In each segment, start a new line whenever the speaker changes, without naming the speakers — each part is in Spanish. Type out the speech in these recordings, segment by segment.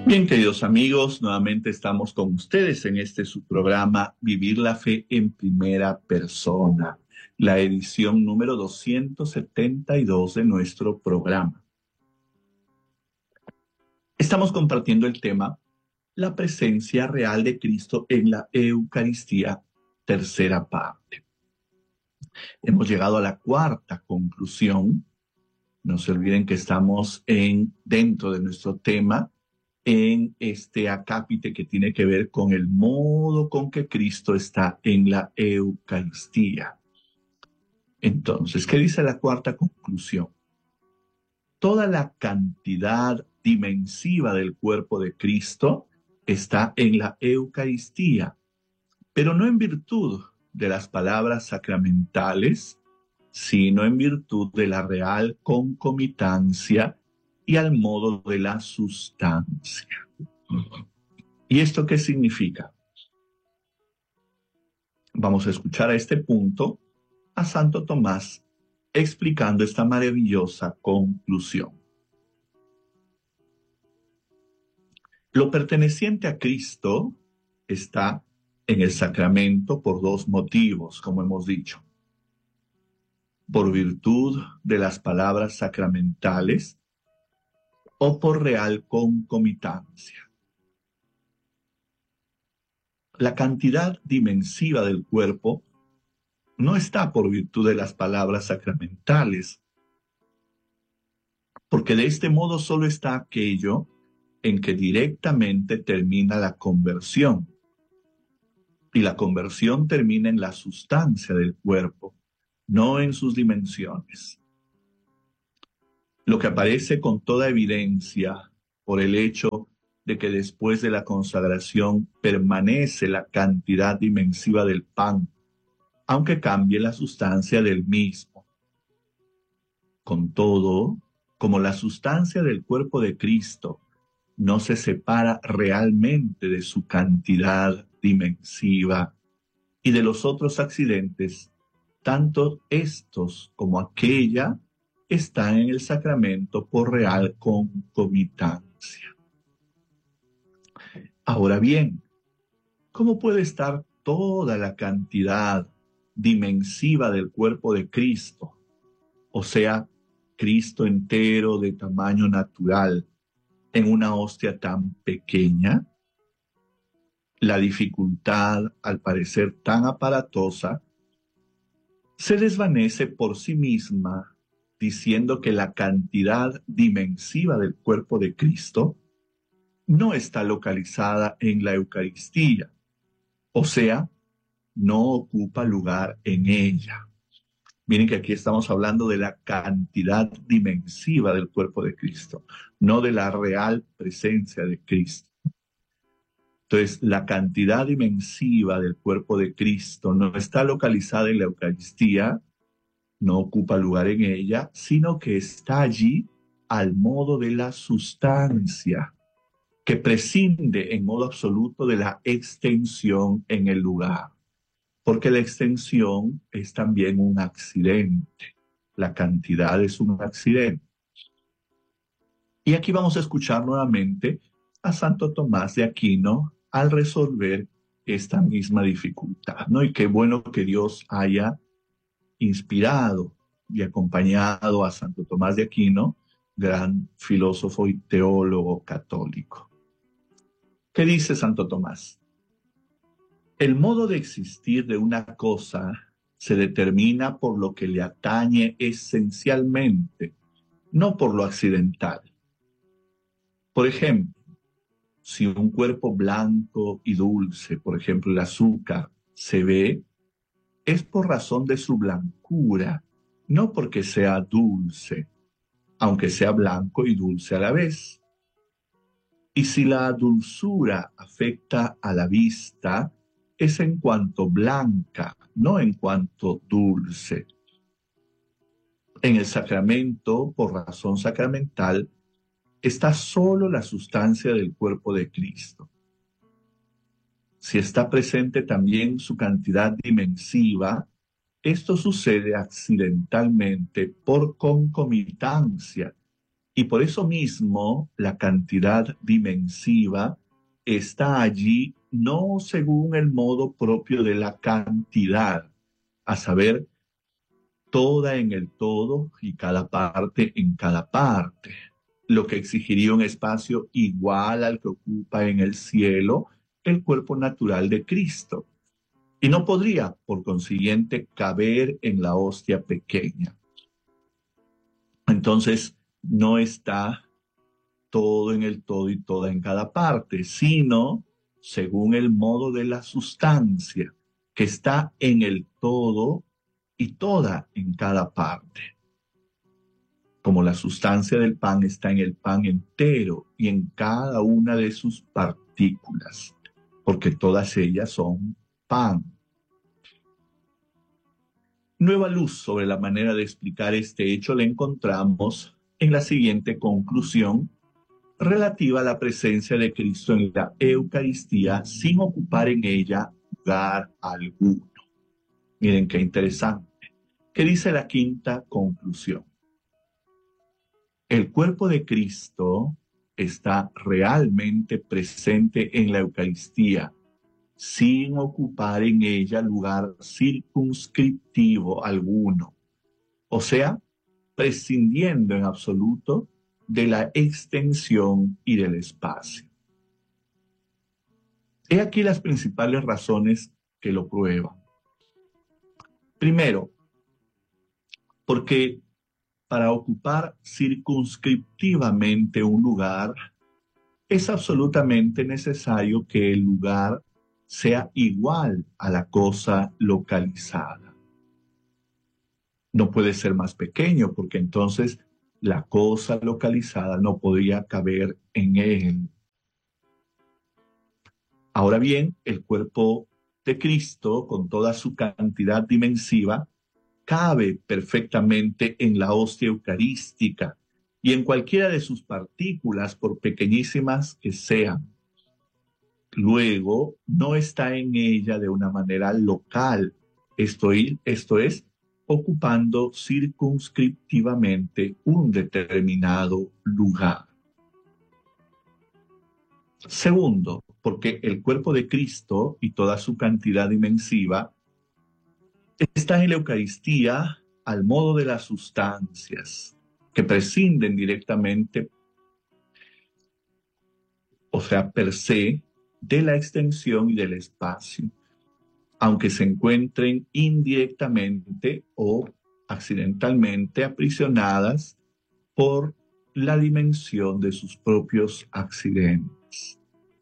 Bien, queridos amigos, nuevamente estamos con ustedes en este su programa Vivir la Fe en Primera Persona, la edición número 272 de nuestro programa. Estamos compartiendo el tema La presencia real de Cristo en la Eucaristía, tercera parte. Hemos llegado a la cuarta conclusión. No se olviden que estamos dentro de nuestro tema en este acápite que tiene que ver con el modo con que Cristo está en la Eucaristía. Entonces, ¿qué dice la cuarta conclusión? Toda la cantidad dimensiva del cuerpo de Cristo está en la Eucaristía, pero no en virtud de las palabras sacramentales, sino en virtud de la real concomitancia y al modo de la sustancia. ¿Y esto qué significa? Vamos a escuchar a este punto a Santo Tomás explicando esta maravillosa conclusión. Lo perteneciente a Cristo está en el sacramento por dos motivos, como hemos dicho. Por virtud de las palabras sacramentales o por real concomitancia. La cantidad dimensiva del cuerpo no está por virtud de las palabras sacramentales, porque de este modo solo está aquello en que directamente termina la conversión, y la conversión termina en la sustancia del cuerpo, no en sus dimensiones. Lo que aparece con toda evidencia por el hecho de que después de la consagración permanece la cantidad dimensiva del pan, aunque cambie la sustancia del mismo. Con todo, como la sustancia del cuerpo de Cristo no se separa realmente de su cantidad dimensiva y de los otros accidentes, tanto estos como aquella están en el sacramento por real concomitancia. Ahora bien, ¿cómo puede estar toda la cantidad dimensiva del cuerpo de Cristo, o sea, Cristo entero de tamaño natural, en una hostia tan pequeña? La dificultad, al parecer tan aparatosa, se desvanece por sí misma diciendo que la cantidad dimensiva del cuerpo de Cristo no está localizada en la Eucaristía, o sea, no ocupa lugar en ella. Miren que aquí estamos hablando de la cantidad dimensiva del cuerpo de Cristo, no de la real presencia de Cristo. Entonces, la cantidad dimensiva del cuerpo de Cristo no está localizada en la Eucaristía, no ocupa lugar en ella, sino que está allí al modo de la sustancia, que prescinde en modo absoluto de la extensión en el lugar, porque la extensión es también un accidente, la cantidad es un accidente. Y aquí vamos a escuchar nuevamente a Santo Tomás de Aquino al resolver esta misma dificultad, ¿no? Y qué bueno que Dios haya inspirado y acompañado a Santo Tomás de Aquino, gran filósofo y teólogo católico. ¿Qué dice Santo Tomás? El modo de existir de una cosa se determina por lo que le atañe esencialmente, no por lo accidental. Por ejemplo, si un cuerpo blanco y dulce, por ejemplo el azúcar, se ve, es por razón de su blancura, no porque sea dulce, aunque sea blanco y dulce a la vez. Y si la dulzura afecta a la vista, es en cuanto blanca, no en cuanto dulce. En el sacramento, por razón sacramental, está solo la sustancia del cuerpo de Cristo. Si está presente también su cantidad dimensiva, esto sucede accidentalmente por concomitancia Y por eso mismo la cantidad dimensiva está allí no según el modo propio de la cantidad, a saber, toda en el todo y cada parte en cada parte, lo que exigiría un espacio igual al que ocupa en el cielo el cuerpo natural de Cristo. Y no podría, por consiguiente, caber en la hostia pequeña. Entonces, no está todo en el todo y toda en cada parte, sino según el modo de la sustancia, que está en el todo y toda en cada parte. Como la sustancia del pan está en el pan entero y en cada una de sus partículas, porque todas ellas son pan. Nueva luz sobre la manera de explicar este hecho la encontramos en la siguiente conclusión relativa a la presencia de Cristo en la Eucaristía sin ocupar en ella lugar alguno. Miren qué interesante. ¿Qué dice la quinta conclusión? El cuerpo de Cristo está realmente presente en la Eucaristía sin ocupar en ella lugar circunscriptivo alguno, o sea, prescindiendo en absoluto de la extensión y del espacio. He aquí las principales razones que lo prueban. Primero, porque para ocupar circunscriptivamente un lugar, es absolutamente necesario que el lugar sea igual a la cosa localizada. No puede ser más pequeño porque entonces la cosa localizada no podría caber en él. Ahora bien, el cuerpo de Cristo, con toda su cantidad dimensiva, cabe perfectamente en la hostia eucarística y en cualquiera de sus partículas, por pequeñísimas que sean. Luego, no está en ella de una manera local, esto es, ocupando circunscriptivamente un determinado lugar. Segundo, porque el cuerpo de Cristo y toda su cantidad dimensiva está en la Eucaristía al modo de las sustancias que prescinden directamente, o sea, per se, de la extensión y del espacio, aunque se encuentren indirectamente o accidentalmente aprisionadas por la dimensión de sus propios accidentes.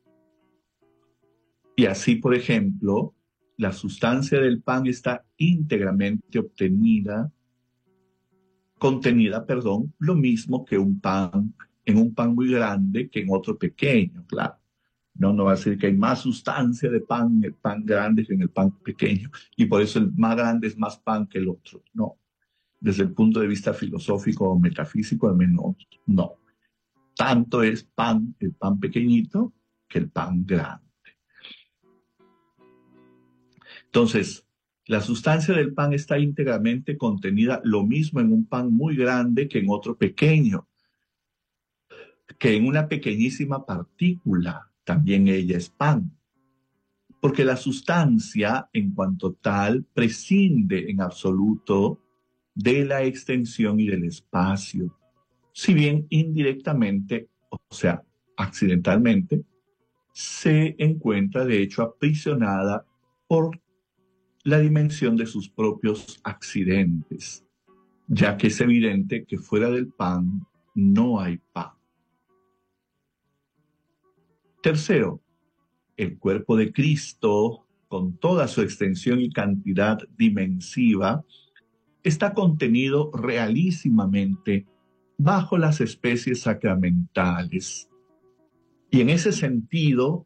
Y así, por ejemplo, la sustancia del pan está íntegramente contenida, lo mismo que en un pan muy grande que en otro pequeño, claro. No va a decir que hay más sustancia de pan en el pan grande que en el pan pequeño, y por eso el más grande es más pan que el otro. No, desde el punto de vista filosófico o metafísico, al menos, no. Tanto es pan, el pan pequeñito, que el pan grande. Entonces, la sustancia del pan está íntegramente contenida lo mismo en un pan muy grande que en otro pequeño, que en una pequeñísima partícula, también ella es pan. Porque la sustancia, en cuanto tal, prescinde en absoluto de la extensión y del espacio, si bien indirectamente, o sea, accidentalmente, se encuentra de hecho aprisionada por la dimensión de sus propios accidentes, ya que es evidente que fuera del pan no hay pan. Tercero, el cuerpo de Cristo, con toda su extensión y cantidad dimensiva, está contenido realísimamente bajo las especies sacramentales. Y en ese sentido,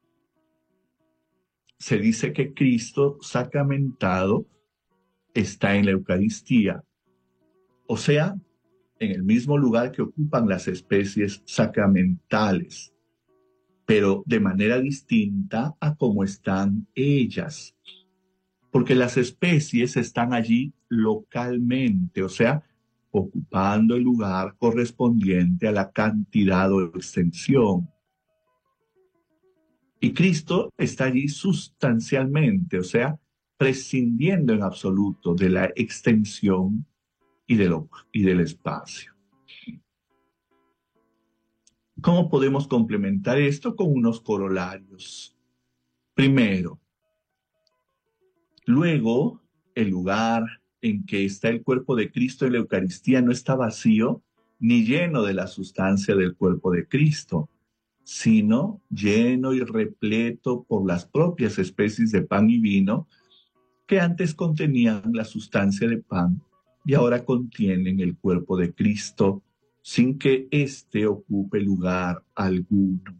se dice que Cristo sacramentado está en la Eucaristía, o sea, en el mismo lugar que ocupan las especies sacramentales, pero de manera distinta a cómo están ellas, porque las especies están allí localmente, o sea, ocupando el lugar correspondiente a la cantidad o extensión. Y Cristo está allí sustancialmente, o sea, prescindiendo en absoluto de la extensión y del espacio. ¿Cómo podemos complementar esto con unos corolarios? Primero, luego, el lugar en que está el cuerpo de Cristo en la Eucaristía no está vacío ni lleno de la sustancia del cuerpo de Cristo, sino lleno y repleto por las propias especies de pan y vino que antes contenían la sustancia de pan y ahora contienen el cuerpo de Cristo sin que éste ocupe lugar alguno.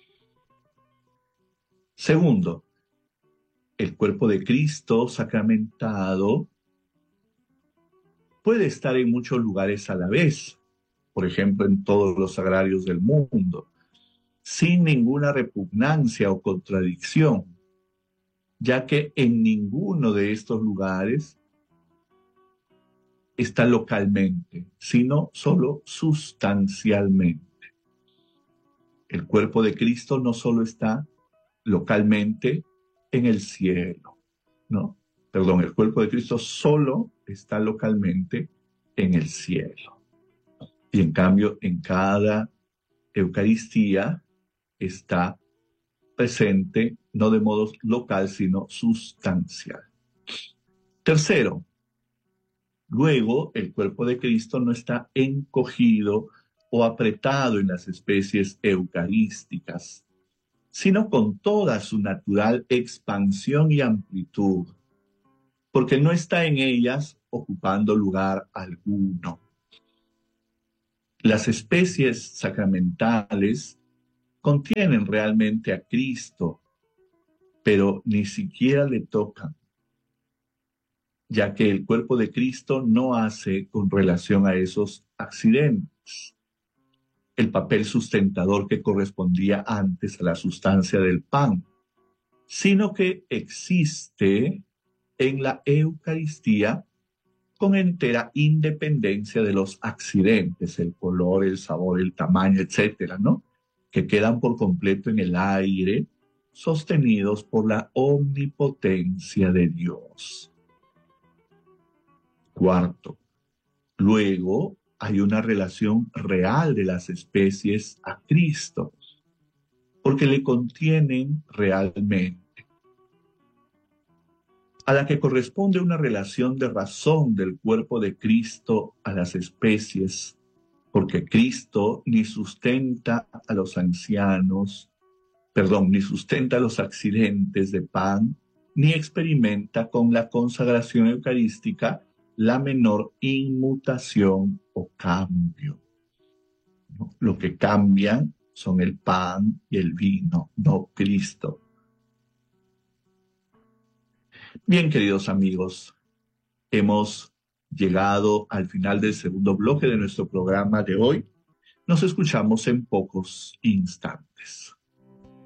Segundo, el cuerpo de Cristo sacramentado puede estar en muchos lugares a la vez, por ejemplo, en todos los sagrarios del mundo, sin ninguna repugnancia o contradicción, ya que en ninguno de estos lugares está localmente, sino solo sustancialmente. El cuerpo de Cristo no solo está localmente en el cielo, ¿no? Perdón, el cuerpo de Cristo solo está localmente en el cielo. Y en cambio, en cada Eucaristía está presente, no de modo local, sino sustancial. Tercero, luego el cuerpo de Cristo no está encogido o apretado en las especies eucarísticas, sino con toda su natural expansión y amplitud, porque no está en ellas ocupando lugar alguno. Las especies sacramentales contienen realmente a Cristo, pero ni siquiera le tocan, ya que el cuerpo de Cristo no hace con relación a esos accidentes el papel sustentador que correspondía antes a la sustancia del pan, sino que existe en la Eucaristía con entera independencia de los accidentes, el color, el sabor, el tamaño, etcétera, ¿no? Que quedan por completo en el aire, sostenidos por la omnipotencia de Dios. Cuarto, luego hay una relación real de las especies a Cristo, porque le contienen realmente, a la que corresponde una relación de razón del cuerpo de Cristo a las especies, porque Cristo ni sustenta a los ancianos, ni sustenta a los accidentes de pan, ni experimenta con la consagración eucarística la menor inmutación o cambio, ¿no? Lo que cambian son el pan y el vino, no Cristo. Bien, queridos amigos, hemos llegado al final del segundo bloque de nuestro programa de hoy. Nos escuchamos en pocos instantes.